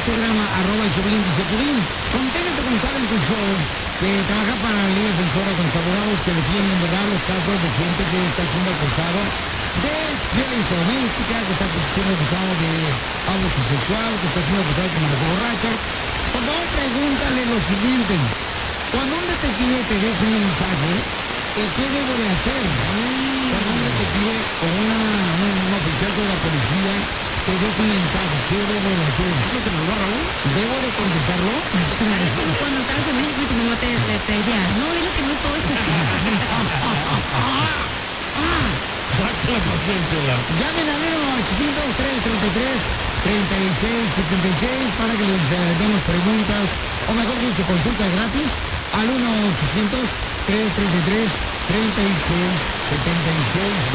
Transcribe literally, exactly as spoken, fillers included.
Instagram, arroba el Chapulín, dice Piolín, conténgase con Saben tu show, que trabaja para la ley defensora con los abogados que defienden, ¿verdad?, los casos de gente que está siendo acusado de violencia doméstica, que está siendo acusado de abuso sexual, que está siendo acusado de manejo borracho. Por favor, pregúntale lo siguiente. Cuando un detective te deja un mensaje, ¿qué debo de hacer? Cuando un detective o una, un, un oficial de la policía te deja un mensaje, ¿qué debo de hacer? ¿Eso te lo va, Raúl? ¿Debo de contestarlo? Es como cuando estabas en México y tu mamá te, te, te decía, no, diles que no estoy. Saca la paciencia, la. Llamen al uno ochocientos, trescientos treinta y tres, treinta y seis setenta y seis para que les eh, demos preguntas, o mejor dicho, consulta gratis al uno ochocientos, trescientos treinta y tres, treinta y seis setenta y seis.